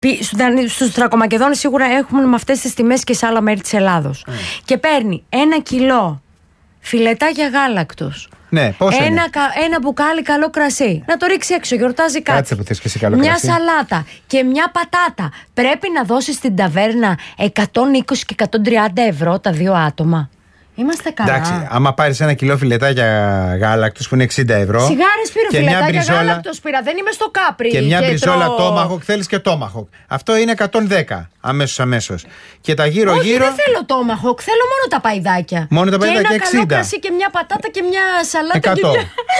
Στους Θρακομακεδόνες σίγουρα έχουμε με αυτές τις τιμές και σε άλλα μέρη της Ελλάδος. Και παίρνει 1 κιλό φιλετάκια γάλακτος. Ναι, ένα μπουκάλι καλό κρασί. Να το ρίξει έξω, γιορτάζει κάτι. Κάτσε που θες και εσύ καλό μια κρασί. σαλάτα και μια πατάτα. Πρέπει να δώσεις στην ταβέρνα 120 και 130 ευρώ τα 2 άτομα. Είμαστε καλά. Εντάξει, άμα πάρεις 1 κιλό φιλετάκια γάλακτος που είναι 60 ευρώ. Σιγάρες πήρε, φιλετάκια γάλακτος πήρα. Δεν είμαι στο Κάπρι. Και μια μπριζόλα τόμαχοκ, θέλεις και τόμαχοκ. Αυτό είναι 110 αμέσως. Και τα γύρω-γύρω. Όχι, δεν θέλω τόμαχοκ, θέλω μόνο τα παϊδάκια. Μόνο τα παϊδάκια, και 60. Ένα καλό κρασί και μια πατάτα και μια σαλάτα. 100.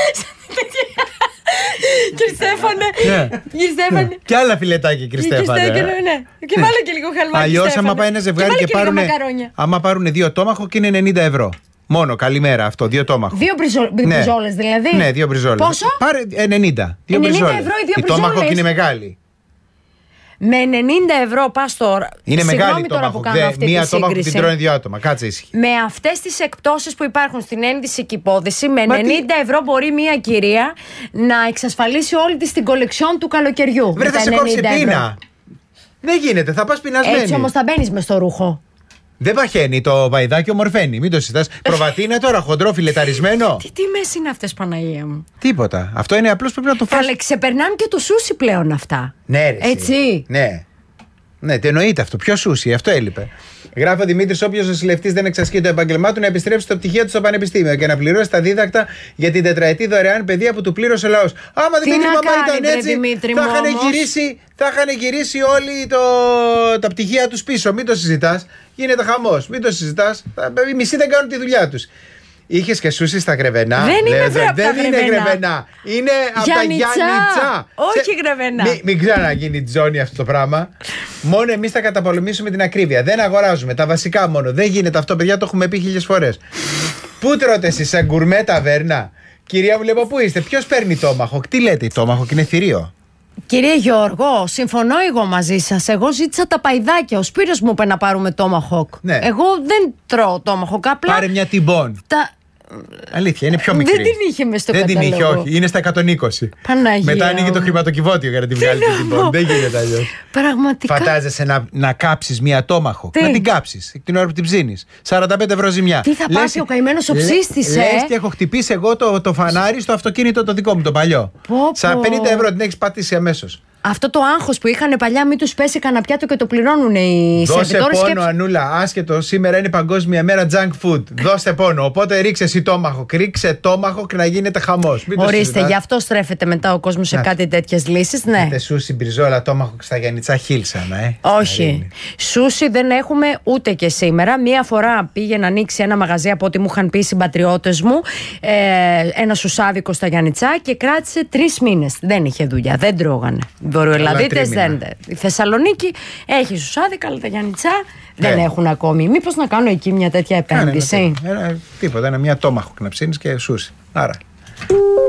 Κύριε Στέφανε. Και άλλα φιλετάκια, κύριε Στέφανε. Και βάλε και λίγο χαλμάκι. Αλλιώς, άμα πάει ένα ζευγάρι και πάρουν 2 τόμαχοκ είναι 90 ευρώ. Μόνο, καλημέρα αυτό, 2 τόμαχοκ. 2 μπριζόλες δηλαδή. Ναι, 2 μπριζόλες. Πόσο? Πάρε 90. 2 μπριζόλες. Η τόμαχοκ είναι μεγάλη. Με 90 ευρώ πας τώρα. Είναι μεγάλη τόμαχοκ. Μία τόμαχοκ την τρώνε 2 άτομα. Κάτσε ήσυχη. Με αυτές τις εκπτώσεις που υπάρχουν στην ένδυση και υπόδηση, με 90 ευρώ μπορεί μία κυρία να εξασφαλίσει όλη της την κολεξιόν του καλοκαιριού. Βρε, θα σε κόψει πείνα. Δεν γίνεται, θα πας πεινασμένη. Έτσι όμως θα μπαίνεις μες στο ρούχο. Δεν παχαίνει το παϊδάκι, ομορφαίνει. Μην το συζητάς. Προβατίνα τώρα, χοντρό, φιλεταρισμένο. Τι τιμές είναι αυτές, Παναγία μου? Τίποτα. Αυτό είναι απλώς πρέπει να το φας. Καλέ, ξεπερνάνε και το σούσι πλέον αυτά. Ναι, ρε, έτσι. Ναι, τι εννοείται αυτό. Ποιο σούσι, αυτό έλειπε. Γράφει ο Δημήτρης: όποιος νοσηλευτής δεν εξασκεί το επάγγελμά του, να επιστρέψει το πτυχίο του στο πανεπιστήμιο και να πληρώσει τα δίδακτα για την τετραετή δωρεάν παιδεία που του πλήρωσε ο λαός. Άμα Δημήτρη μαμά ήταν έτσι, θα είχαν γυρίσει όλοι τα πτυχία τους πίσω. Μην το συζητάς. Γίνεται χαμός. Μην το συζητάς. Οι μισοί δεν κάνουν τη δουλειά τους. Είχες και σούσι στα Γρεβενά? Δεν είναι Γρεβενά. Είναι από τα Γιάννητσά. Όχι Γρεβενά. Μην ξαναγίνει τζόνι αυτό το πράγμα. Μόνο εμείς θα καταπολεμήσουμε την ακρίβεια. Δεν αγοράζουμε. Τα βασικά μόνο. Δεν γίνεται αυτό, παιδιά, το έχουμε πει 1000 φορές. Πού τρώτε εσείς, σε γκουρμέ ταβέρνα? Κυρία μου, βλέπω πού είστε. Ποιος παίρνει τόμαχοκ? Τι λέτε, η τόμαχοκ είναι θηρίο. Κύριε Γιώργο, συμφωνώ εγώ μαζί σας. Εγώ ζήτησα τα παϊδάκια. Ο Σπύρος μου είπε να πάρουμε τόμαχοκ. Ναι. Εγώ δεν τρώω τόμαχοκ. Απλά. Πάρε μια τυμπών. Αλήθεια, είναι πιο μικρή. Δεν την είχε μες στο κατάλογο. Δεν την είχε, όχι. Είναι στα 120. Παναγία. Μετά ανοίγει το χρηματοκιβώτιο για να την βγάλει την τυμπών. Δεν γίνεται αλλιώς. Πραγματικά. Φαντάζεσαι να κάψεις μια τόμαχο? Να την κάψεις την ώρα που την ψήνεις. 45 ευρώ ζημιά. Τι θα πάθει ο καημένος ο ψίστης, Λες και έχω χτυπήσει εγώ το φανάρι στο αυτοκίνητο το δικό μου το παλιό. Σαν 50 ευρώ την έχεις πατήσει αμέσως. Αυτό το άγχος που είχαν παλιά, μην τους πέσει κανένα πιάτο και το πληρώνουν οι σερβιτόρες. Δώσε πόνο, Ανούλα, άσχετο. Σήμερα είναι Παγκόσμια Μέρα Junk Food. Δώσε πόνο. Οπότε ρίξε εσύ τόμαχο. Ρίξε τόμαχο και να γίνεται χαμός. Ορίστε, γι' αυτό στρέφεται μετά ο κόσμος σε κάτι τέτοιες λύσεις. Ναι. Είτε σούσι, μπριζόλα, τόμαχο στα Γιάννητσά χίλσανα, Όχι. Σούσι δεν έχουμε ούτε και σήμερα. Μία φορά πήγε να ανοίξει ένα μαγαζί από ό,τι μου είχαν πει οι συμπατριώτες μου. Ένα σουσάδικο στα Γιάννητσά και κράτησε 3 μήνες. Δεν είχε δουλειά. Δεν τρώγανε. Βορειοελλαδίτες δεν. Η Θεσσαλονίκη έχει σουσάδικα, αλλά τα Γιάννητσά δεν έχουν ακόμη. Μήπως να κάνω εκεί μια τέτοια επένδυση? Τίποτα, μια τόμαχο να ψήνεις και σούσι. Άρα.